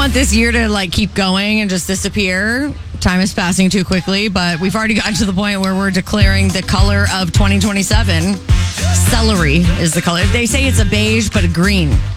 want this year to like keep going and just disappear. Time is passing too quickly, but we've already gotten to the point where we're declaring the color of 2027. Celery is the color. They say it's a beige, but a green.